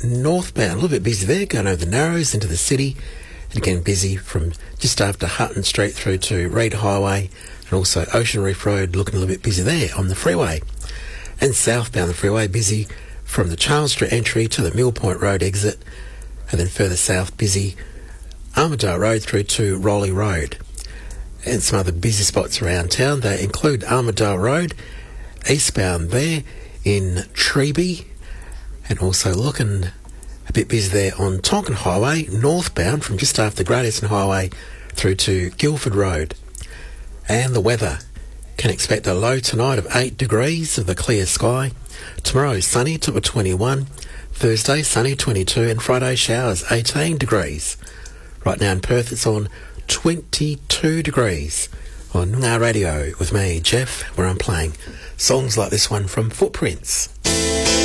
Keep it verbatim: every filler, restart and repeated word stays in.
northbound. A little bit busy there, going over the Narrows into the city. And again, busy from just after Hutton Street through to Reid Highway and also Ocean Reef Road, looking a little bit busy there on the freeway. And southbound the freeway, busy from the Charles Street entry to the Mill Point Road exit, and then further south, busy Armadale Road through to Rowley Road. And some other busy spots around town, they include Armadale Road, eastbound there in Treeby, and also looking a bit busy there on Tonkin Highway, northbound from just after Great Eastern Highway through to Guildford Road. And the weather, can expect a low tonight of eight degrees with a clear sky. Tomorrow sunny to a twenty-one, Thursday sunny twenty-two, and Friday showers eighteen degrees. Right now in Perth it's on twenty-two degrees on Noongar Radio with me, Jeff, where I'm playing songs like this one from Footprints.